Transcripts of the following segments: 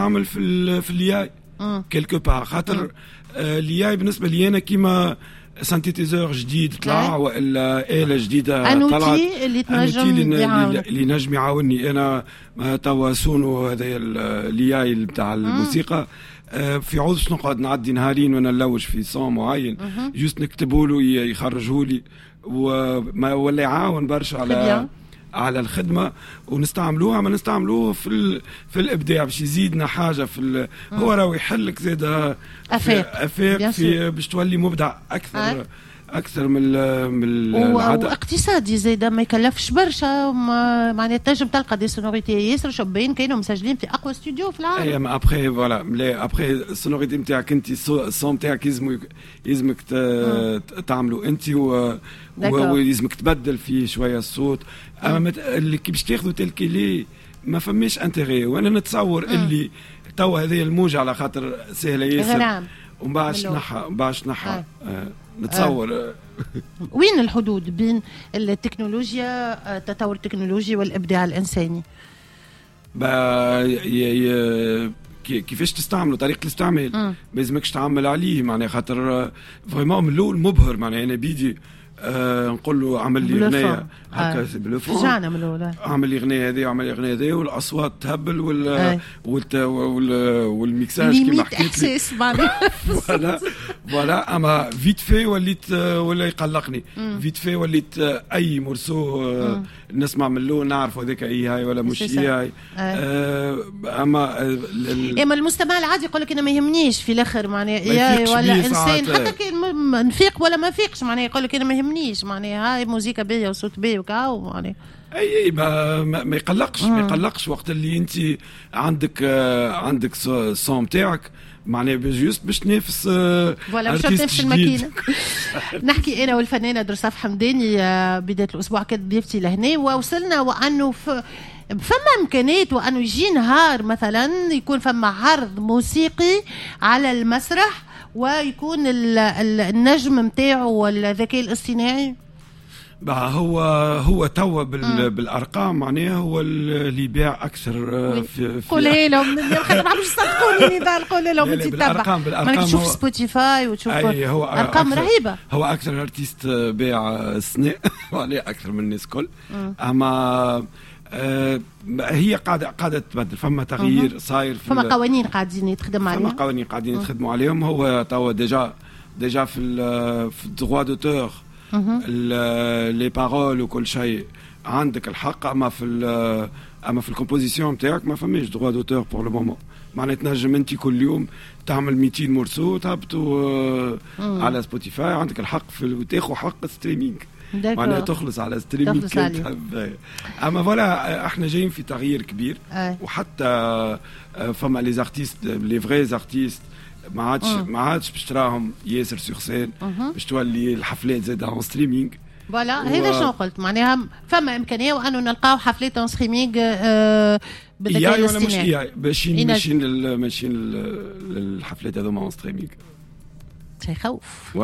نستعمل في الياي كيلكو بار، خاطر الياي بالنسبه لي انا كيما سانتيتيزور جديد طلع والا آلة جديدة طلعت، اللي نجم يعاوني انا توا سونو هذا الياي بتاع الموسيقى. في عوضش نقعد نعدي نهارين وانا نلوج في صوم معين، جوست نكتبوا له يخرجوا لي، ولا يعاون برشا على الخدمه، ونستعملوها ما نستعملوه في الابداع باش يزيدنا حاجه في هو راهو يحلك زيد افاق في باش تولي مبدع اكثر من العاده، واقتصادي زيد ما يكلفش برشا، معناتها تنجم تلقى دي سونوريتي ياسر شابين كانوا مسجلين في اقوى استوديو في العالم. اي ما ابخي فوالا ملي ابخي السونوريتي نتاعك انت الصوم تاعك يلزمك تعملوا انت ويلزمك تبدل فيه شويه الصوت، اما اللي كي باش تاخذوا تلكيلي ما فماش انتيغي. وانا نتصور اللي توا هذه الموجه على خاطر سهله ياسر ومن بعد نحى نتصور وين الحدود بين التكنولوجيا التطور التكنولوجي والابداع الانساني؟ كيفاش تستعملوا طريقه الاستعمال، ما لازمكش تعمل عليه معناها، خاطر فريمون من الاول مبهر معناها انا بيدي نقول له عمل لي اغنيه هكا بلوفون، شجعنا من الاول عمل لي اغنيه هذه وعمل لي اغنيه هذه، والاصوات تهبل والميكساج كيما حكيت لي فوالا اما فيت في وليت ولا يقلقني فيت في وليت اي مرسو نسمع من له نعرف هذاك اي هاي ولا مش هاي اما المستمع العادي يقول لك انا ما يهمنيش في الاخر معناها ولا انسان حتى كان نفيق ولا ما فيقش معناها يقول لك انا ما يهمنيش معناها هاي موسيقى بيا وصوت بيا وكاو معناها اي ما يقلقش وقت اللي انت عندك الصوم تاعك معناها جوست باش تنافس فوالا باش تنافس الماكينه. نحكي انا والفنانه درصاف حمداني بدايه الاسبوع كانت ضيفتي لهنا، ووصلنا وانه فما امكانيات وانه يجي نهار مثلا يكون فما عرض موسيقي على المسرح ويكون النجم نتاعو والذكاء الاصطناعي هو توا بالارقام معناها هو اللي يبيع اكثر في قولي لهم ما نحبش تصدقوني نضال قولي لهم انت تتبع ما تشوف سبوتيفاي وتشوف ارقام رهيبه. هو اكثر ارتيست بيع السنه معناها اكثر من الناس كل، اما هي قاعده تبدل، فما تغيير صاير فما قوانين قاعدين يتخدم عليهم، فما قوانين قاعدين يتخدموا عليهم. هو توا ديجا في الدروا دوتور لي بارول وكل شيء عندك الحق، اما في الكومبوزيسيون نتاعك ما فماش دروا دوتور بور لو مومون. معناتها تنجم انت كل يوم تعمل 200 مرسو تهبطوا على سبوتيفاي، عندك الحق وتاخذ حق ستريمينج معناها تخلص على ستريمينج تحب. اما فوالا احنا جايين في تغيير كبير وحتى فما لي زارتيست لي فري زارتيست ما عادش باش تراهم ياسر سور سين، باش تولي الحفلات زاد اون ستريمينج. فوالا هذا شنو قلت معناها فما امكانيه وانه نلقاو حفلات اون ستريمينج بالذكاء الاصطناعي ماشيين للحفلات هذوما اون ستريمينج. شي خوف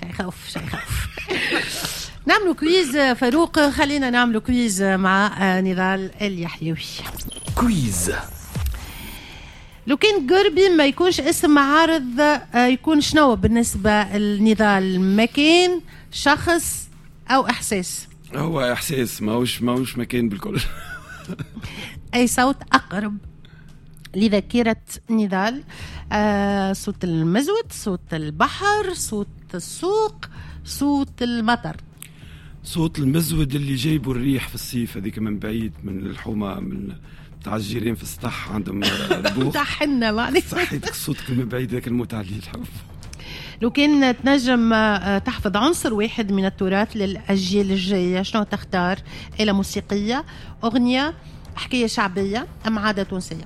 نعملوا كويز فاروق، خلينا نعملوا كويز مع نضال اليحيوي. كويز لو كان قربي ما يكونش اسم معارض يكون شنو بالنسبة للنضال؟ مكان، شخص أو إحساس؟ هو إحساس ماهوش مكان بالكل. أي صوت أقرب لذاكرة نضال؟ صوت المزود، صوت البحر، صوت السوق، صوت المطر؟ صوت المزود اللي جايبوا الريح في الصيف هذيك من بعيد من الحومة من تاع الجيران في السطح عندهم ربوخ تاع حنا معناها صحيتك صوتك من بعيد ذاك المتعة اللي الحب. لو كان تنجم تحفظ عنصر واحد من التراث للأجيال الجاية شنو تختار؟ آلة موسيقية، أغنية، حكاية شعبية أم عادة تونسية؟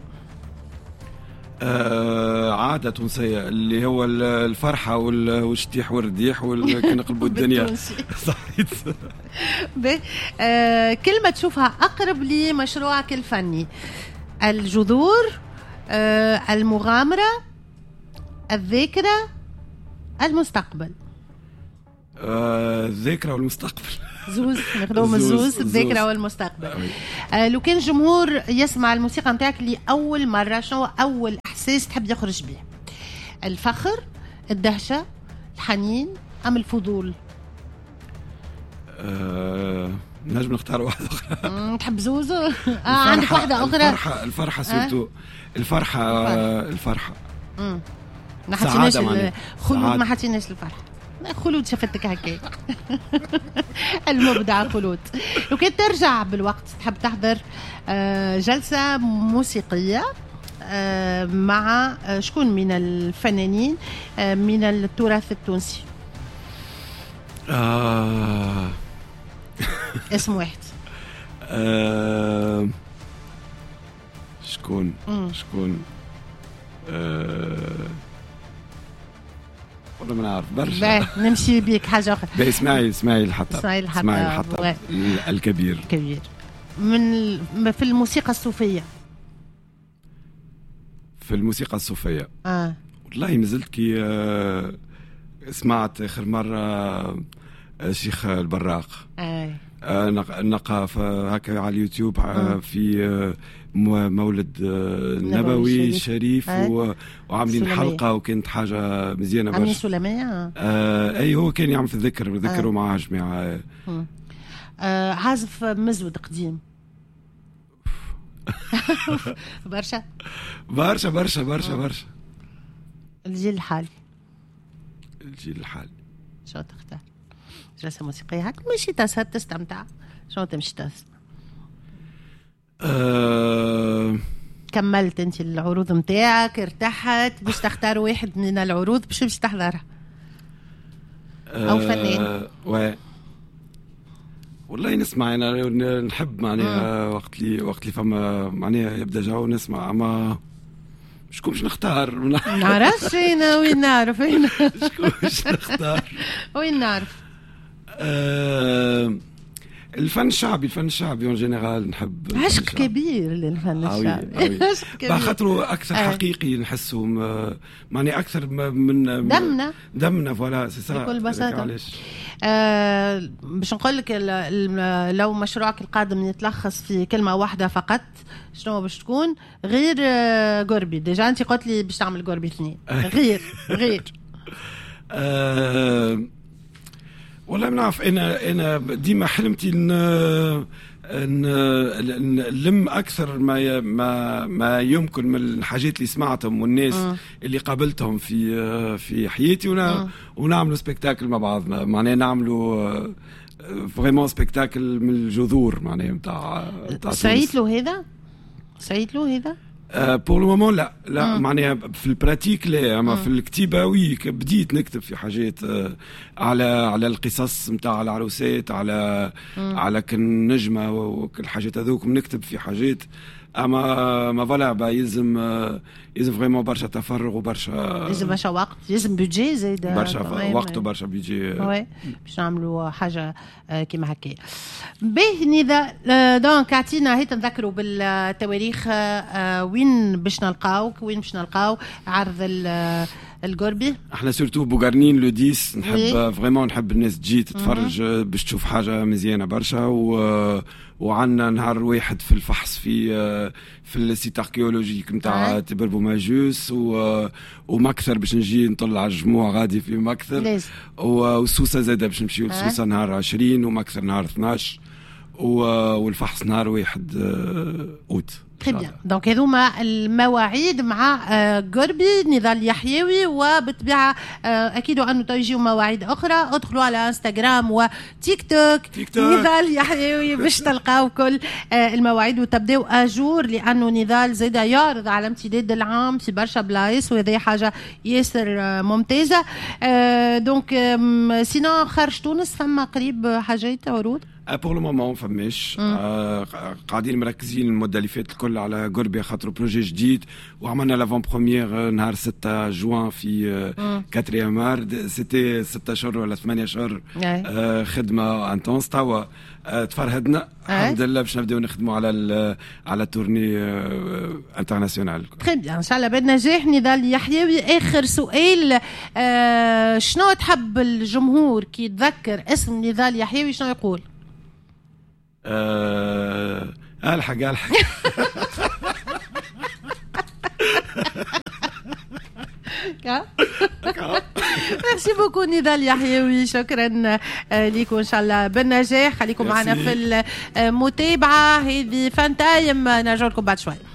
عادة تونسية اللي هو الفرحة والشتيح والرديح ونقلبوا الدنيا. صحيت. كلمة تشوفها أقرب لمشروعك الفني؟ الجذور، المغامرة، الذاكرة، المستقبل؟ الذاكرة والمستقبل. زوز نخدم الزوز الذاكرة والمستقبل. لو كان الجمهور يسمع الموسيقى نتاعك لأول مرة، شنو أول إحساس تحب يخرج به؟ الفخر، الدهشة، الحنين، أم الفضول؟ نجم نختار واحدة أخرى. تحب زوز؟ عندك واحدة أخرى؟ الفرحة سورتو. الفرحة. ما حطيناش خلود، ما حطيناش الفرحة. خلود شفتك هكا. المبدع خلود. لو كنت ترجع بالوقت تحب تحضر جلسة موسيقية مع شكون من الفنانين من التراث التونسي؟ اسم واحد. شكون والله ما نعرف برشا. نمشي بيك حاجة أخرى. اسماعيل الحطب الكبير. في الموسيقى الصوفية. والله مازلت كي سمعت آخر مرة شيخ البراق نقى هكا على اليوتيوب في مولد نبوي شريف وعاملين حلقة وكانت حاجة مزيانة برشا. عاملين سلمية. أي هو كان يعمل في الذكر ومعاه جماعة. عازف مزود قديم. برشا. الجيل الحالي. شو تختار؟ جلسة موسيقية هاك ماشي تسهر تستمتع، شو تمشي تسمع؟ كملت انت العروض متاعك، ارتحت باش تختار واحد من العروض باش تحضرها او فنان؟ والله نسمع انا نحب معناها وقت لي فما معناها يبدا جو نسمع، اما شكونش نختار؟ نعرفش انا وين نعرف شكونش نختار وين نعرف. الفن الشعبي اون جينيرال نحب. عشق كبير للفن الشعبي. بخاطره اكثر حقيقي نحسه معني اكثر من دمنا فوالا سي سا بكل بساطه. باش نقول لك لو مشروعك القادم يتلخص في كلمه واحده فقط، شنو باش تكون؟ غير قربي. ديجا انت قلت لي باش تعمل قربي 2. غير والله ما نعرف. انا ديما حلمتي نلم اكثر ما يمكن من الحاجات اللي سمعتهم والناس اللي قابلتهم في حياتي ونعملوا سبيكتاكل مع بعضنا، معناها نعملوا فريمون سبيكتاكل من الجذور معناها نتاع سعيت له هذا بور لو مومون لا معناها في البراتيك لا، اما في الكتيبه وي بديت نكتب في حاجات على القصص نتاع العروسات، على كن نجمه وكل حاجات هذوك نكتب في حاجات، اما ما فوالا يلزم فريمون برشا تفرغ وبرشا لازم برشا وقت، لازم بيدجي زايد برشا وقت وبرشا بيدجي باش نعملوا حاجه كيما هكا. باهي نضال دونك عطينا هي تنذكروا بالتواريخ وين باش نلقاو عرض القربي. احنا سورتو بوغارنين لو 10 نحب فريمون نحب الناس تجي تتفرج باش تشوف حاجه مزيانه برشا، وعندنا نهار واحد في الفحص في السيت اركيولوجيك نتاع تبر بوماجوس ومكثر باش نجي نطلع على الجموع غادي في مكثر، وسوسه زاده باش نمشيو لسوسه نهار 20 ومكثر نهار 12 والفحص نهار 1 اوت. تري بيان. دونك هذوما المواعيد مع قربي نضال يحيوي، وبالطبيعه اكيد انه تيجيو مواعيد اخرى. ادخلوا على انستغرام وتيك توك نضال يحيوي باش تلقاو كل المواعيد وتبداو اجور، لانه نضال زيد يعرض على امتداد العام في برشا بلايص، وهذه حاجه ياسر ممتازه. دونك سينو خارج تونس فما قريب حاجات عروض؟ بور لو مومون فماش. قاعدين مركزين المده اللي فاتت الكل على قربي خاطر بروجي جديد، وعملنا لافون بروميير نهار 6 جوان في 4 مار. سيتي 6 شهور ولا 8 شهور خدمه انتونس. توا تفرهدنا الحمد لله باش نبداو نخدموا على تورني انترناسيونال. تري بيان ان شاء الله بالنجاح. نضال يحيوي، اخر سؤال، شنو تحب الجمهور كي يتذكر اسم نضال يحيوي شنو يقول؟ الحق ميرسي بوكو نضال يحيوي، شكرا لكم، ان شاء الله بالنجاح. خليكم معنا في المتابعه، هذه فان تايم، نرجع لكم بعد شوي.